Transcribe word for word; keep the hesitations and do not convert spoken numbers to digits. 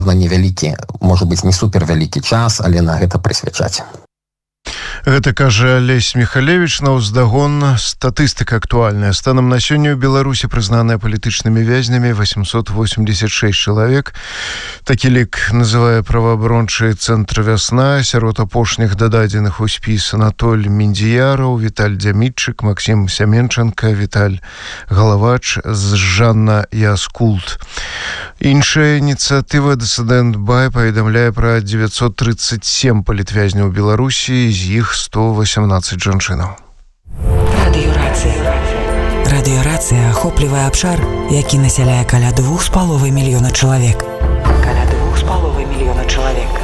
невялікі, можа быць, не супервялікі час, але на гэта прысвячаць. Гэта кажа Алесь Михалевич. На ўздагон статыстыка актуальная. Станам на сёння ў Беларусі прызнаныя палітычнымі вязнямі восемьсот восемьдесят шесть чалавек. Такі лік называе праваабарончы цэнтр «Вясна». Сярод апошніх дададзеных у спіс Анатоль Міндзіяраў, Віталь Дзямітчык, Максім Сяменченко, Віталь Галавач, Жанна Яскулт. Іншая ініцыятыва «Дысsident Бай» паведамляе пра девятьсот тридцать семь палітвязняў у Беларусі, з іх сто восемнадцать жанчынаў. Радыёрацыя. Радыёрацыя ахоплівае абшар, які насяляе каля двух з паловай мільёна чалавек. Каля двух з паловай мільёна чалавек.